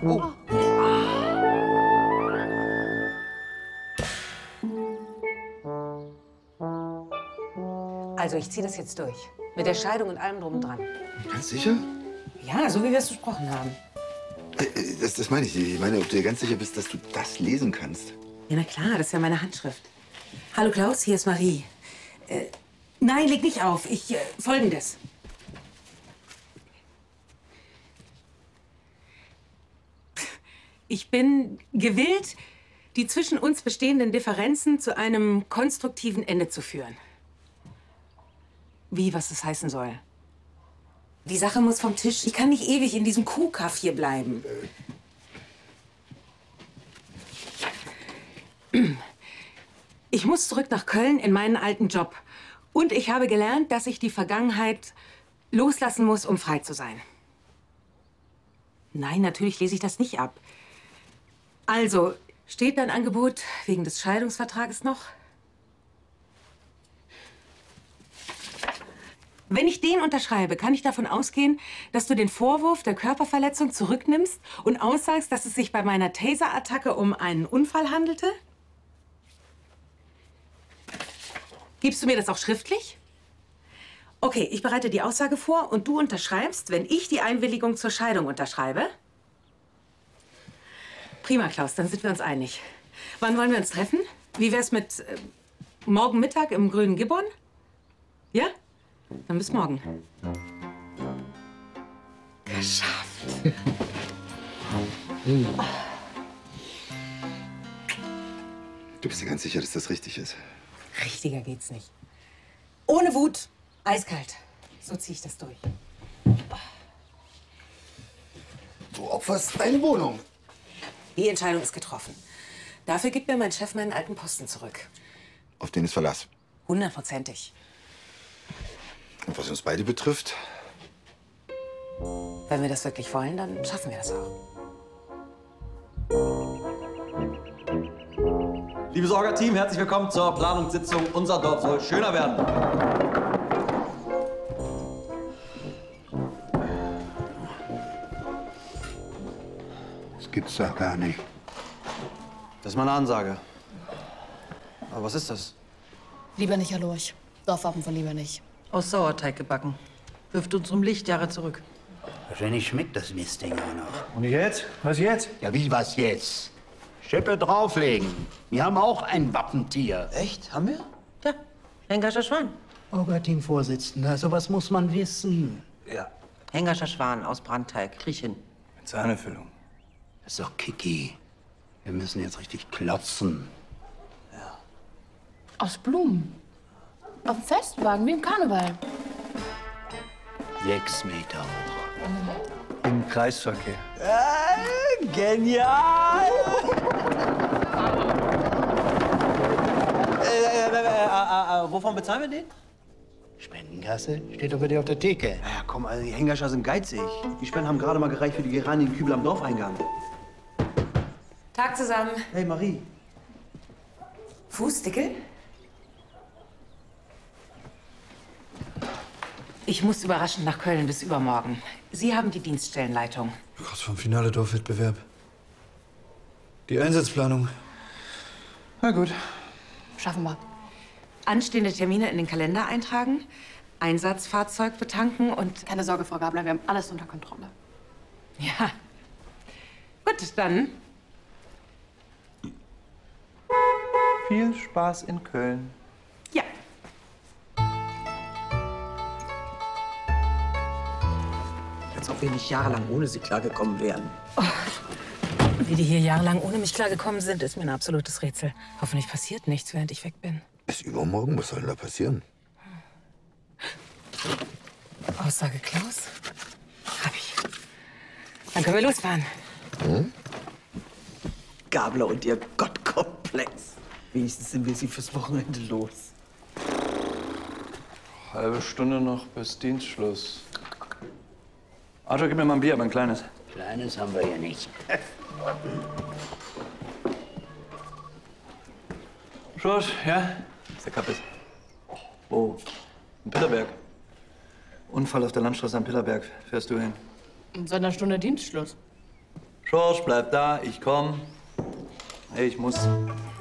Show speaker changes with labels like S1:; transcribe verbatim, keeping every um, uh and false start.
S1: Oh.
S2: Also, ich ziehe das jetzt durch. Mit der Scheidung und allem drum und dran.
S3: Ganz sicher?
S2: Ja, so wie wir es besprochen haben.
S3: Äh, Das, das meine ich. Ich meine, ob du dir ganz sicher bist, dass du das lesen kannst.
S2: Ja, na klar, das ist ja meine Handschrift. Hallo Klaus, hier ist Marie. Äh, nein, leg nicht auf. Ich, äh, Folgendes. Ich bin gewillt, die zwischen uns bestehenden Differenzen zu einem konstruktiven Ende zu führen. Wie, was das heißen soll? Die Sache muss vom Tisch. Ich kann nicht ewig in diesem Kuhkaff hier bleiben. Ich muss zurück nach Köln in meinen alten Job. Und ich habe gelernt, dass ich die Vergangenheit loslassen muss, um frei zu sein. Nein, natürlich lese ich das nicht ab. Also, steht dein Angebot wegen des Scheidungsvertrages noch? Wenn ich den unterschreibe, kann ich davon ausgehen, dass du den Vorwurf der Körperverletzung zurücknimmst und aussagst, dass es sich bei meiner Taser-Attacke um einen Unfall handelte? Gibst du mir das auch schriftlich? Okay, ich bereite die Aussage vor und du unterschreibst, wenn ich die Einwilligung zur Scheidung unterschreibe. Prima, Klaus, dann sind wir uns einig. Wann wollen wir uns treffen? Wie wär's mit äh, morgen Mittag im Grünen Gibbon? Ja? Dann bis morgen. Geschafft.
S3: Du bist dir ganz sicher, dass das richtig ist?
S2: Richtiger geht's nicht. Ohne Wut, eiskalt. So ziehe ich das durch.
S3: Du opferst deine Wohnung.
S2: Die Entscheidung ist getroffen. Dafür gibt mir mein Chef meinen alten Posten zurück.
S3: Auf den ist Verlass.
S2: Hundertprozentig.
S3: Und was uns beide betrifft?
S2: Wenn wir das wirklich wollen, dann schaffen wir das auch.
S4: Liebes Orga-Team, herzlich willkommen zur Planungssitzung. Unser Dorf soll schöner werden.
S5: Das gibt's doch gar nicht.
S4: Das ist meine Ansage. Aber was ist das?
S6: Lieber nicht, Lurch. Dorfwappen von lieber nicht.
S7: Aus Sauerteig gebacken. Wirft uns um Lichtjahre zurück.
S5: Wahrscheinlich schmeckt das Mistding auch noch.
S8: Und jetzt? Was jetzt?
S5: Ja, wie was jetzt? Schippe drauflegen. Wir haben auch ein Wappentier.
S4: Echt? Haben wir?
S7: Ja, Hengerscher Schwan.
S5: Orga-Team-Vorsitzender, sowas muss man wissen.
S4: Ja.
S7: Hengerscher Schwan aus Brandteig. Kriech hin.
S8: Mit Sahnefüllung.
S5: Das ist doch Kiki. Wir müssen jetzt richtig klotzen.
S6: Aus Blumen. Auf dem Festwagen, wie im Karneval.
S5: Sechs Meter hoch.
S8: Im Kreisverkehr.
S4: Äh, genial! äh, äh, äh, äh, äh, wovon bezahlen wir den?
S5: Spendenkasse steht doch bei dir auf der Theke.
S4: Ja, komm, also die Hengerscher sind geizig. Die Spenden haben gerade mal gereicht für die Geranium-Kübel am Dorfeingang.
S2: Tag zusammen.
S4: Hey, Marie.
S2: Fußdickel? Ich muss überraschend nach Köln bis übermorgen. Sie haben die Dienststellenleitung.
S8: Kurz vom Finale Dorfwettbewerb. Die Einsatzplanung. Na gut.
S6: Schaffen wir.
S2: Anstehende Termine in den Kalender eintragen, Einsatzfahrzeug betanken und...
S6: Keine Sorge, Frau Gabler, wir haben alles unter Kontrolle.
S2: Ja. Gut, dann...
S8: Viel Spaß in Köln.
S2: Ja.
S7: Als ob wir nicht jahrelang ohne sie klargekommen wären.
S2: Oh. Wie die hier jahrelang ohne mich klargekommen sind, ist mir ein absolutes Rätsel. Hoffentlich passiert nichts, während ich weg bin.
S3: Bis übermorgen? Was soll denn da passieren?
S2: Aussage Klaus? Hab ich. Dann können wir losfahren.
S3: Hm?
S7: Gabler und ihr Gottkomplex. Wenigstens sind wir sie fürs Wochenende los.
S8: Halbe Stunde noch bis Dienstschluss. Arthur, gib mir mal ein Bier, aber ein kleines.
S5: Kleines haben wir ja nicht.
S8: Schluss, ja?
S4: ist der Kappes.
S8: Wo?
S4: In Pillerberg. Unfall auf der Landstraße am Pillerberg. Fährst du hin?
S6: In so einer Stunde Dienstschluss.
S8: Schorsch, bleib da, ich komm. Ich muss